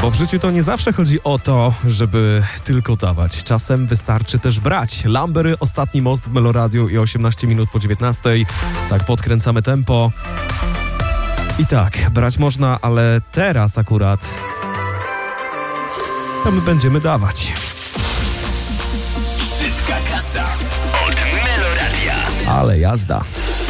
Bo w życiu to nie zawsze chodzi o to, żeby tylko dawać. Czasem wystarczy też brać. Lambery, Ostatni most w Meloradiu i 18 minut po 19. Tak, podkręcamy tempo. I tak, brać można, ale teraz akurat to my będziemy dawać. Szybka kasa od Meloradia. Ale jazda.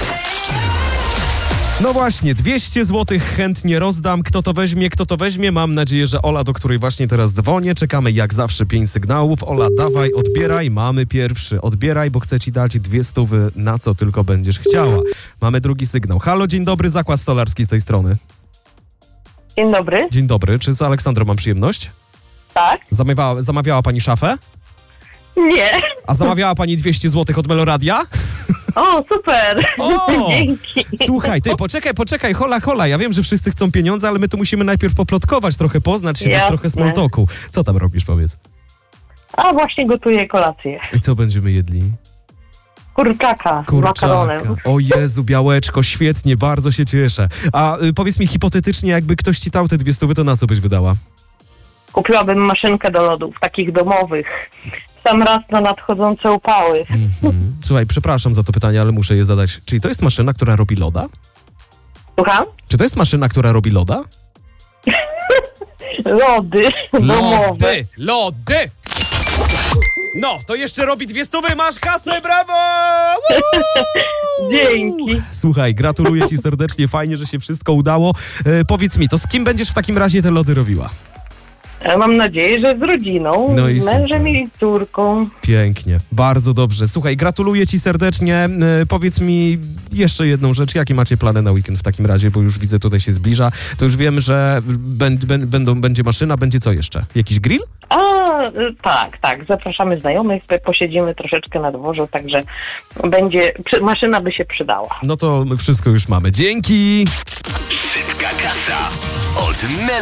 No właśnie, 200 zł chętnie rozdam. Kto to weźmie? Mam nadzieję, że Ola, do której właśnie teraz dzwonię. Czekamy jak zawsze 5 sygnałów. Ola, dawaj, odbieraj. Mamy pierwszy. Odbieraj, bo chcę ci dać 200 na co tylko będziesz chciała. Mamy drugi sygnał. Halo, dzień dobry, Zakład Stolarski z tej strony. Dzień dobry. Dzień dobry, czy z Aleksandrą mam przyjemność? Tak? Zamawiała pani szafę? Nie. A zamawiała pani 200 zł od Meloradia? O, super. O! Dzięki. Słuchaj, ty, poczekaj, hola. Ja wiem, że wszyscy chcą pieniądze, ale my tu musimy najpierw poplotkować, trochę poznać się, Jasne. trochę small talku. Co tam robisz, powiedz? A właśnie gotuję kolację. I co będziemy jedli? Kurczaka z makaronem. O Jezu, białeczko, świetnie, bardzo się cieszę. A powiedz mi hipotetycznie, jakby ktoś ci dał te 200, to na co byś wydała? Kupiłabym maszynkę do lodów, takich domowych. W sam raz na nadchodzące upały. Słuchaj, przepraszam za to pytanie, ale muszę je zadać. Czyli to jest maszyna, która robi loda? Słucham? Czy to jest maszyna, która robi loda? Lody domowe. Lody! No, to jeszcze robi 200, masz kasę, brawo! Dzięki. Słuchaj, gratuluję ci serdecznie, fajnie, że się wszystko udało. Powiedz mi, to z kim będziesz w takim razie te lody robiła? Mam nadzieję, że z rodziną, No i z mężem super. i córką. Pięknie, bardzo dobrze. Słuchaj, gratuluję ci serdecznie. Powiedz mi jeszcze jedną rzecz. Jakie macie plany na weekend w takim razie? Bo już widzę, tutaj się zbliża. To już wiem, że będzie maszyna, będzie co jeszcze? Jakiś grill? Tak. Zapraszamy znajomych, posiedzimy troszeczkę na dworzu, także maszyna by się przydała. No to my wszystko już mamy. Dzięki! Szybka kasa od Meloradia.